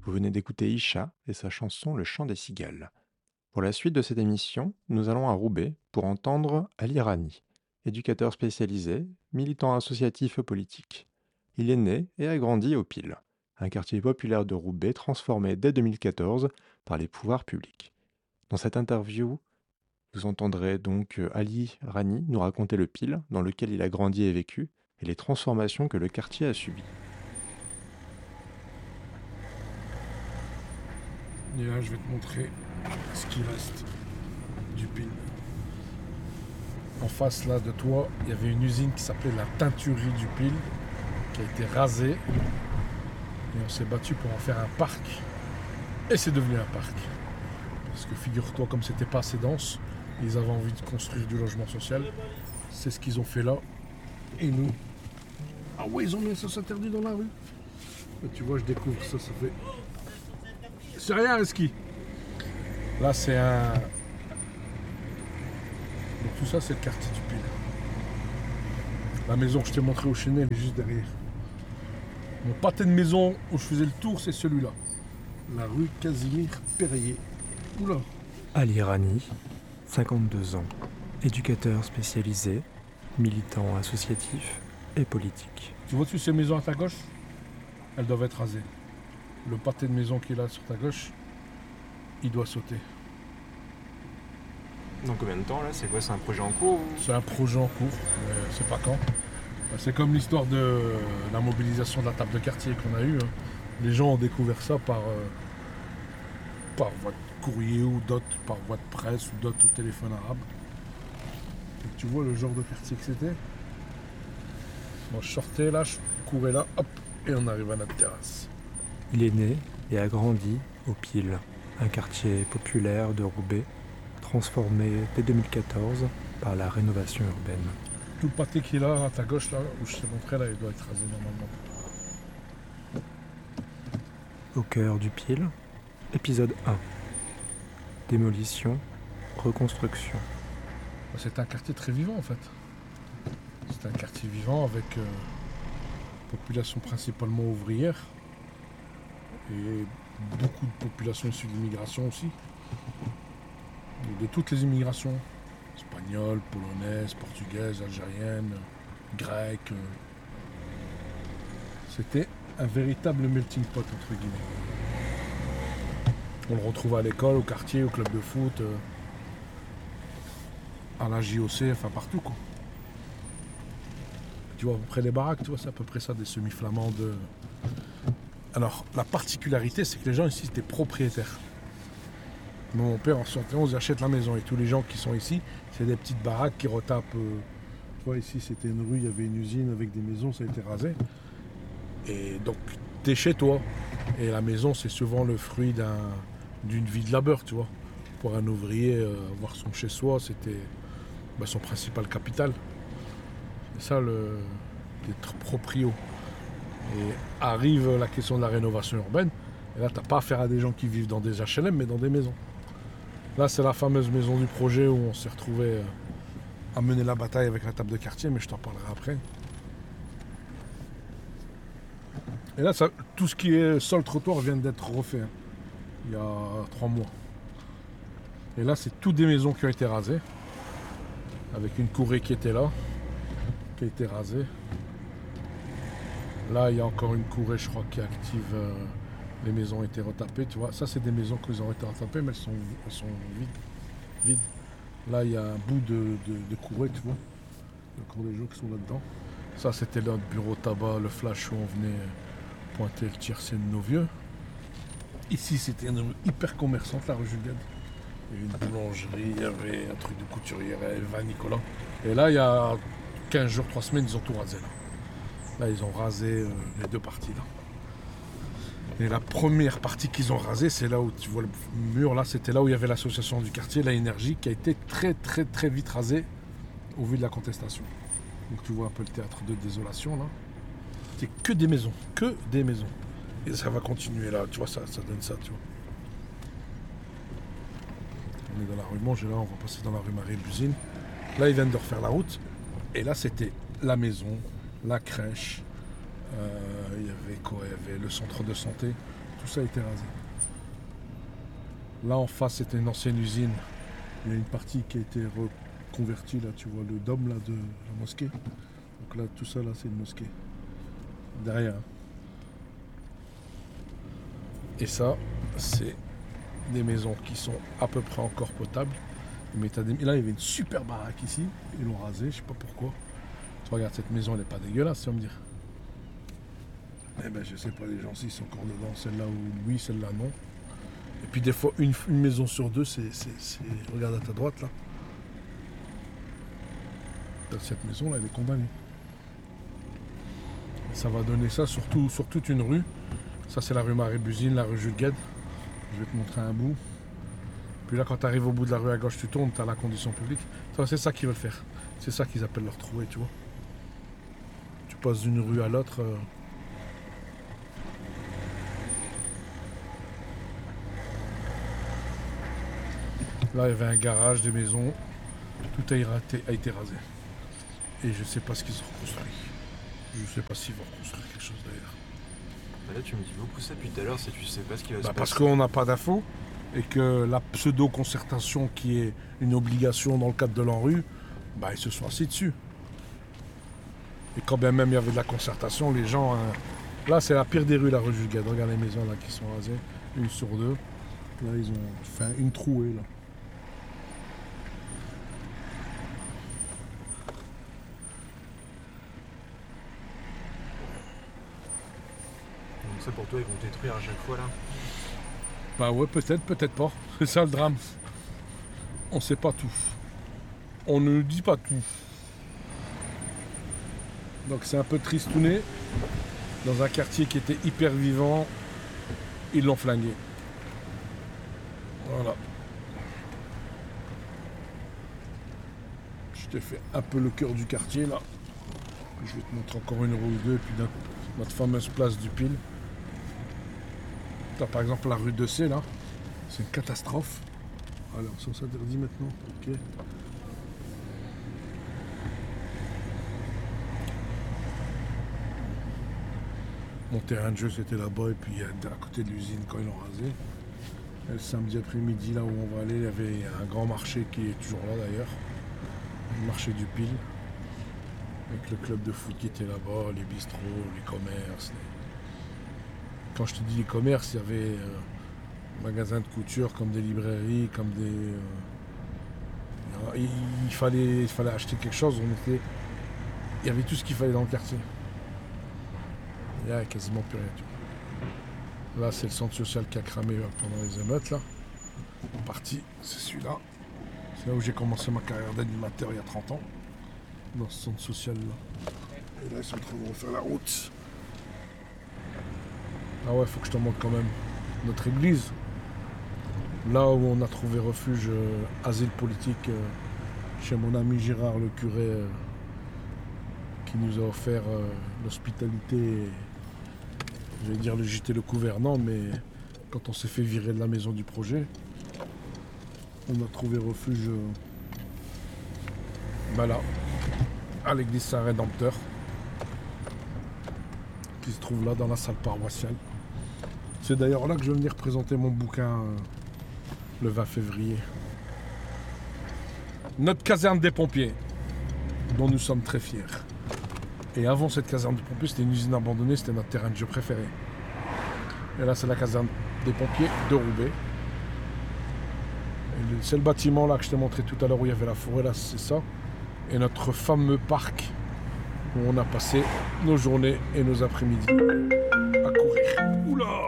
Vous venez d'écouter Isha et sa chanson Le chant des cigales. Pour la suite de cette émission, nous allons à Roubaix pour entendre Ali Rani, éducateur spécialisé, militant associatif politique. Il est né et a grandi au Pile, un quartier populaire de Roubaix transformé dès 2014 par les pouvoirs publics. Dans cette interview, vous entendrez donc Ali Rani nous raconter le Pile dans lequel il a grandi et vécu et les transformations que le quartier a subies. Et là, je vais te montrer ce qui reste du pile. En face là de toi, il y avait une usine qui s'appelait la teinturerie du pile, qui a été rasée. Et on s'est battu pour en faire un parc. Et c'est devenu un parc. Parce que figure-toi, comme c'était pas assez dense, ils avaient envie de construire du logement social. C'est ce qu'ils ont fait là. Et nous. Ah ouais, ils ont mis un sens interdit dans la rue. Et tu vois, je découvre ça, ça fait. C'est rien, Reski. Là, c'est un. Donc, tout ça, c'est le quartier du Pile. La maison que je t'ai montrée au Chenel est juste derrière. Mon pâté de maison où je faisais le tour, c'est celui-là. La rue Casimir Perrier. Oula. Ali Rani, 52 ans, éducateur spécialisé, militant associatif et politique. Tu vois-tu ces maisons à ta gauche? Elles doivent être rasées. Le pâté de maison qui est là sur ta gauche, il doit sauter. Dans combien de temps là? C'est quoi? C'est un projet en cours ou... C'est un projet en cours, mais c'est pas quand. C'est comme l'histoire de la mobilisation de la table de quartier qu'on a eue. Les gens ont découvert ça par voie de courrier ou d'autres, par voie de presse ou d'autres au téléphone arabe. Et tu vois le genre de quartier que c'était. Moi je sortais là, je courais là, hop, et on arrive à notre terrasse. Il est né et a grandi au Pile, un quartier populaire de Roubaix, transformé dès 2014 par la rénovation urbaine. Tout le pâté qui est là, à ta gauche, là, où je t'ai montré, là, il doit être rasé normalement. Au cœur du Pile, épisode 1. Démolition, reconstruction. C'est un quartier très vivant en fait. C'est un quartier vivant avec population principalement ouvrière et beaucoup de populations issues de l'immigration aussi. Et de toutes les immigrations, espagnoles, polonaises, portugaises, algériennes, grecques. C'était un véritable melting pot entre guillemets. On le retrouve à l'école, au quartier, au club de foot, à la JOC, enfin partout quoi. Tu vois à peu près les baraques, tu vois, c'est à peu près ça, des semi-flamandes. Alors, la particularité, c'est que les gens ici, étaient propriétaires. Mon père, en 71, il achète la maison. Et tous les gens qui sont ici, c'est des petites baraques qui retapent. Tu vois, ici, c'était une rue, il y avait une usine avec des maisons, ça a été rasé. Et donc, t'es chez toi. Et la maison, c'est souvent le fruit d'une vie de labeur, tu vois. Pour un ouvrier, avoir son chez-soi, c'était son principal capital. C'est ça, d'être proprio. Et arrive la question de la rénovation urbaine. Et là, t'as pas affaire à des gens qui vivent dans des HLM, mais dans des maisons. Là, c'est la fameuse maison du projet où on s'est retrouvé à mener la bataille avec la table de quartier, mais je t'en parlerai après. Et là, tout ce qui est sol-trottoir vient d'être refait, hein, il y a 3 mois. Et là, c'est toutes des maisons qui ont été rasées, avec une courée qui était là, qui a été rasée. Là, il y a encore une courée, je crois, qui est active. Les maisons ont été retapées, tu vois. Ça, c'est des maisons qui ont été retapées, mais elles sont vides. Là, il y a un bout de courée, tu vois. Il y a encore des gens qui sont là-dedans. Ça, c'était notre bureau tabac, le flash où on venait pointer le tiercé de nos vieux. Ici, c'était une rue hyper commerçante, la rue Jules Gade. Il y avait une boulangerie, il y avait un truc de couturière, Eva Nicolas. Et là, il y a 15 jours, 3 semaines, ils ont tout rasé, là. Là, ils ont rasé les deux parties, là. Et la première partie qu'ils ont rasée, c'est là où tu vois le mur, là, c'était là où il y avait l'association du quartier, la énergie, qui a été très très très vite rasée au vu de la contestation. Donc tu vois un peu le théâtre de désolation, là. C'est que des maisons, que des maisons. Et ça va continuer là, tu vois, ça donne ça, tu vois. On est dans la rue Monge, et là, on va passer dans la rue Marie-Buzine. Là, ils viennent de refaire la route. Et là, c'était la maison, la crèche. Il y avait quoi? Il y avait le centre de santé. Tout ça a été rasé. Là en face c'était une ancienne usine. Il y a une partie qui a été reconvertie là, tu vois le dôme là de la mosquée. Donc là tout ça là c'est une mosquée. Derrière. Et ça, c'est des maisons qui sont à peu près encore potables. Mais et là il y avait une super baraque ici. Ils l'ont rasée, je sais pas pourquoi. Tu regardes cette maison, elle est pas dégueulasse, tu vas me dire. Eh ben je sais pas, les gens s'ils sont encore dedans, celle-là oui, celle-là non. Et puis des fois, une maison sur deux, c'est. Regarde à ta droite là. Cette maison là, elle est condamnée. Et ça va donner ça sur toute une rue. Ça c'est la rue Marie-Buzine, la rue Jules Guesde. Je vais te montrer un bout. Puis là quand tu arrives au bout de la rue à gauche, tu tournes, tu as la condition publique. Ça, c'est ça qu'ils veulent faire. C'est ça qu'ils appellent leur trouée, tu vois. Tu passes d'une rue à l'autre. Là, il y avait un garage, des maisons. Tout a été rasé. Et je sais pas ce qu'ils ont reconstruit. Je sais pas s'ils vont reconstruire quelque chose d'ailleurs. Là, tu me dis beaucoup ça depuis tout à l'heure, c'est tu sais pas ce qui va se passer. Parce qu'on n'a pas d'infos et que la pseudo-concertation qui est une obligation dans le cadre de l'ANRU, ils se sont assis dessus. Et quand bien même il y avait de la concertation, les gens... Là, c'est la pire des rues, la rue Jules Guesde. Regarde les maisons là qui sont rasées, une sur deux. Là, ils ont fait une trouée là. Donc ça pour toi, ils vont détruire à chaque fois là. Bah ouais, peut-être pas. C'est ça le drame. On sait pas tout. On ne dit pas tout. Donc c'est un peu tristouné. Dans un quartier qui était hyper vivant, ils l'ont flingué. Voilà. Je t'ai fait un peu le cœur du quartier là. Je vais te montrer encore une rue ou deux, et puis notre fameuse place du Pile. Là, par exemple la rue de C là, c'est une catastrophe. Alors ça s'interdit maintenant, ok. Mon terrain de jeu c'était là-bas et puis à côté de l'usine quand ils l'ont rasé. Et le samedi après-midi là où on va aller, il y avait un grand marché qui est toujours là d'ailleurs. Le marché du Pile. Avec le club de foot qui était là-bas, les bistrots, les commerces. Quand je te dis les commerces, il y avait magasins de couture comme des librairies, comme des... il fallait acheter quelque chose, il y avait tout ce qu'il fallait dans le quartier. Il n'y a quasiment plus rien. Là, c'est le centre social qui a cramé pendant les émeutes. Là. En partie, c'est celui-là. C'est là où j'ai commencé ma carrière d'animateur il y a 30 ans. Dans ce centre social là. Et là, ils sont en train de refaire la route. Ah ouais, faut que je te montre quand même notre église. Là où on a trouvé refuge, asile politique, chez mon ami Gérard, le curé, qui nous a offert l'hospitalité, je vais dire le gîte le couvert, non, mais quand on s'est fait virer de la maison du projet, on a trouvé refuge là, à l'église Saint-Rédempteur, qui se trouve là dans la salle paroissiale. C'est d'ailleurs là que je vais venir présenter mon bouquin le 20 février. Notre caserne des pompiers, dont nous sommes très fiers. Et avant cette caserne des pompiers, c'était une usine abandonnée, c'était notre terrain de jeu préféré. Et là, c'est la caserne des pompiers de Roubaix. C'est le bâtiment là que je t'ai montré tout à l'heure où il y avait la forêt, là, c'est ça. Et notre fameux parc où on a passé nos journées et nos après-midi à courir. Oula!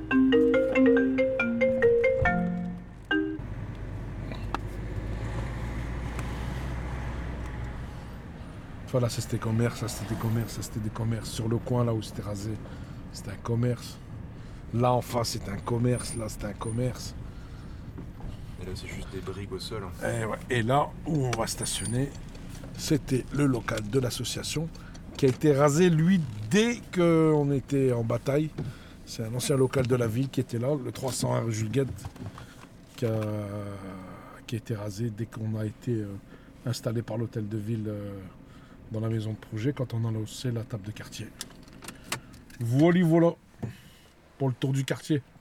Voilà, ça c'était commerce, ça c'était des commerces, ça c'était des commerces. Sur le coin là où c'était rasé, c'était un commerce. Là en face c'était un commerce, là c'était un commerce. Et là c'est juste des briques au sol. Et là où on va stationner, c'était le local de l'association qui a été rasé lui dès qu'on était en bataille. C'est un ancien local de la ville qui était là, le 301 rue Jules Guesde, qui a été rasé dès qu'on a été installé par l'hôtel de ville dans la maison de projet quand on a lancé la table de quartier. Voilà. pour le tour du quartier.